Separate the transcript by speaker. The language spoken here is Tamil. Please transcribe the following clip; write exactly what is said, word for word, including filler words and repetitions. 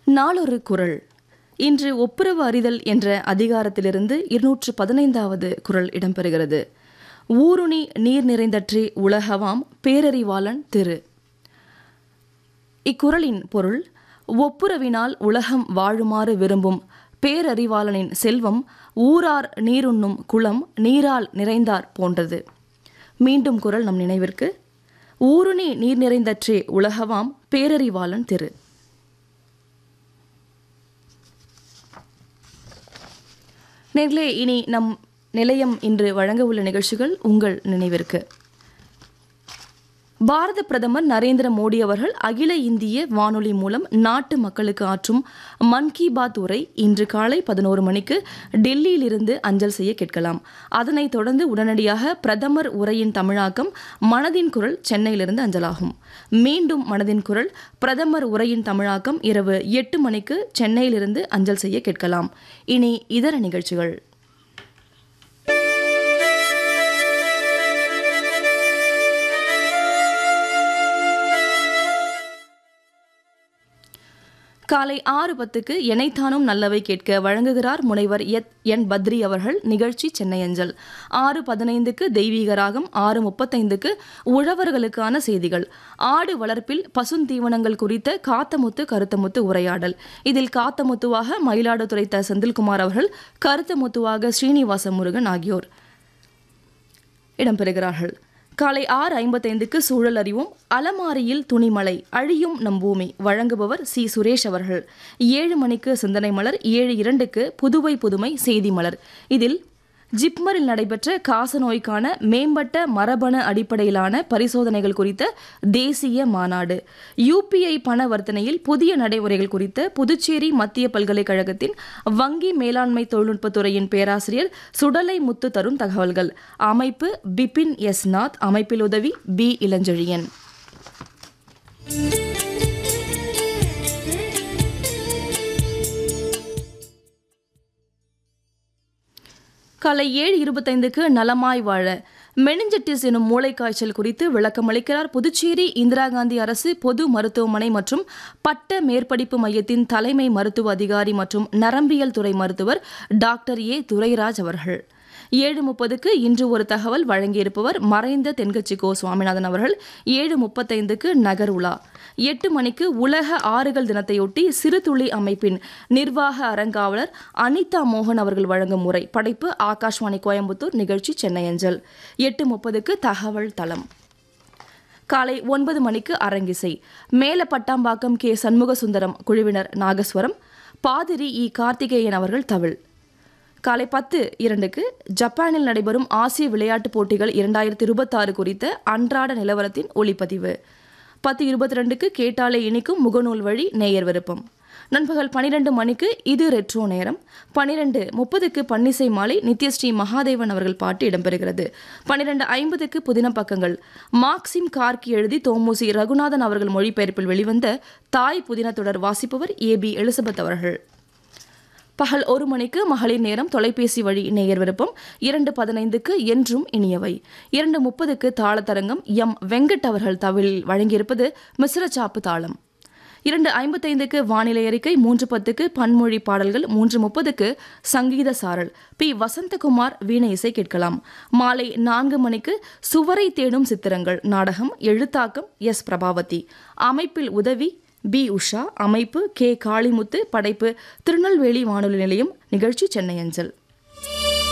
Speaker 1: நாளொரு குறள். இன்று ஒப்புரவு அறிதல் என்ற அதிகாரத்திலிருந்து இருநூற்று பதினைந்தாவது குறள் இடம்பெறுகிறது. ஊருணி நீர் நிறைந்தற்றே உலகவாம் பேரறிவாளன் திரு. இக்குறளின் பொருள்: ஒப்புரவினால் உலகம் வாழுமாறு விரும்பும் பேரறிவாளனின் செல்வம் ஊரார் நீருண்ணும் குளம் நீரால் நிறைந்தார் போன்றது. மீண்டும் குறள் நம் நினைவிற்கு: ஊருணி நீர் நிறைந்தற்றே உலகவாம் பேரறிவாளன் திரு. நேர்களே, இனி நம் நிலையம் இன்று வழங்க உள்ள நிகழ்ச்சிகள் உங்கள் நினைவிற்கு. பாரத பிரதமர் நரேந்திர மோடி அவர்கள் அகில இந்திய வானொலி மூலம் நாட்டு மக்களுக்கு ஆற்றும் மன் கி பாத் உரை இன்று காலை பதினோரு மணிக்கு டெல்லியிலிருந்து அஞ்சல் செய்ய கேட்கலாம். அதனைத் தொடர்ந்து உடனடியாக பிரதமர் உரையின் தமிழாக்கம் மனதின் குரல் சென்னையிலிருந்து அஞ்சலாகும். மீண்டும் மனதின் குரல் பிரதமர் உரையின் தமிழாக்கம் இரவு எட்டு மணிக்கு சென்னையிலிருந்து அஞ்சல் செய்ய கேட்கலாம். இனி இதர நிகழ்ச்சிகள். காலை ஆறு பத்துக்கு எனைத்தானும் நல்லவை கேட்க வழங்குகிறார் முனைவர் என் பத்ரி அவர்கள். நிகழ்ச்சி சென்னை அஞ்சல். ஆறு பதினைந்துக்கு தெய்வீக ராகம். ஆறு முப்பத்தைந்துக்கு உழவர்களுக்கான செய்திகள். ஆடு வளர்ப்பில் பசுந்தீவனங்கள் குறித்த காத்தமுத்து கருத்தமுத்து உரையாடல். இதில் காத்தமுத்துவாக மயிலாடுதுறை த செந்தில்குமார் அவர்கள், கருத்தமுத்துவாக ஸ்ரீனிவாச முருகன் ஆகியோர் இடம்பெறுகிறார்கள். காலை ஆறு ஐம்பத்தைந்துக்கு சூழல் அறிவோம். அலமாரியில் துணிமலை அழியும் நம் பூமி. வழங்குபவர் சி சுரேஷ் அவர்கள். ஏழு மணிக்கு சிந்தனை மலர். ஏழு இரண்டுக்கு புதுவை புதுமை செய்தி மலர். இதில் ஜிப்மரில் நடைபெற்ற காசநோய்க்கான மேம்பட்ட மரபணு அடிப்படையிலான பரிசோதனைகள் குறித்த தேசிய மாநாடு, யூபிஐ பண வர்த்தனையில் புதிய நடைமுறைகள் குறித்த புதுச்சேரி மத்திய பல்கலைக்கழகத்தின் வங்கி மேலாண்மை தொழில்நுட்பத்துறையின் பேராசிரியர் சுடலை முத்து தரும் தகவல்கள். அமைப்பு பிபின் எஸ் நாத். அமைப்பில் உதவி பி இளஞ்செழியன். காலை ஏழு இருபத்தைந்துக்கு நலமாய் வாழ மெனிஞ்சட்டிஸ் எனும் மூளைக்காய்ச்சல் குறித்து விளக்கமளிக்கிறார் புதுச்சேரி இந்திரா காந்தி அரசு பொது மருத்துவமனை மற்றும் பட்ட மேற்படிப்பு மையத்தின் தலைமை மருத்துவ அதிகாரி மற்றும் நரம்பியல் துறை மருத்துவர் டாக்டர் ஏ துரைராஜ் அவர்கள். ஏழு முப்பதுக்கு இன்று ஒரு தகவல் வழங்கியிருப்பவர் மறைந்த தென்கட்சி கோ சுவாமிநாதன் அவர்கள். ஏழு முப்பத்தைந்துக்கு நகர் உலா. எட்டு மணிக்கு உலக ஆறுகள் தினத்தையொட்டி சிறுதுளி அமைப்பின் நிர்வாக அரங்காவலர் அனிதா மோகன் அவர்கள் வழங்கும் உரை. படைப்பு ஆகாஷ்வாணி கோயம்புத்தூர். நிகழ்ச்சி சென்னை அஞ்சல். எட்டு முப்பதுக்கு தகவல் தளம். காலை ஒன்பது மணிக்கு அரங்கிசை. மேல பட்டாம்பாக்கம் கே சண்முக சுந்தரம் குழுவினர் நாகஸ்வரம். பாதிரி இ கார்த்திகேயன் அவர்கள் தவில். காலை பத்து இரண்டுக்கு ஜப்பானில் நடைபெறும் ஆசிய விளையாட்டுப் போட்டிகள் இரண்டாயிரத்தி இருபத்தி ஆறு குறித்த அன்றாட நிலவரத்தின் ஒளிப்பதிவு. பத்து இருபத்தி ரெண்டுக்கு கேட்டாலே இனிக்கும் முகநூல் வழி நேயர் விருப்பம். நண்பகல் பனிரெண்டு மணிக்கு இது ரெட்ரோ நேரம். பனிரெண்டு முப்பதுக்கு பன்னிசை மாலை நித்யஸ்ரீ மகாதேவன் அவர்கள் பாட்டு இடம்பெறுகிறது. பனிரெண்டு ஐம்பதுக்கு புதின பக்கங்கள். மார்க்சிம் கார்கி எழுதி தோமுசி ரகுநாதன் அவர்கள் மொழிபெயர்ப்பில் வெளிவந்த தாய் புதின தொடர் வாசிப்பவர் ஏ பி எலிசபெத் அவர்கள். பகல் ஒரு மணிக்கு மகளிர் நேரம். தொலைபேசி வழி நேயர் விருப்பம். இரண்டு பதினைந்துக்கு என்றும் இனியவை. இரண்டு முப்பதுக்கு தாளத்தரங்கம். எம் வெங்கட் அவர்கள் தவிழில் வழங்கியிருப்பது மிஸ்ரச்சாப்பு தாளம். இரண்டு ஐம்பத்தைந்துக்கு வானிலை அறிக்கை. மூன்று பத்துக்கு பன்மொழி பாடல்கள். மூன்று முப்பதுக்கு சங்கீத சாரல். பி வசந்தகுமார் வீணை இசை கேட்கலாம். மாலை நான்கு மணிக்கு சுவரை தேடும் சித்திரங்கள் நாடகம். எழுத்தாக்கம் எஸ் பிரபாவதி. அமைப்பில் உதவி பி உஷா. அமைப்பு கே காளிமுத்து. படைப்பு திருநெல்வேலி வானொலி நிலையம். நிகழ்ச்சி சென்னை அஞ்சல்.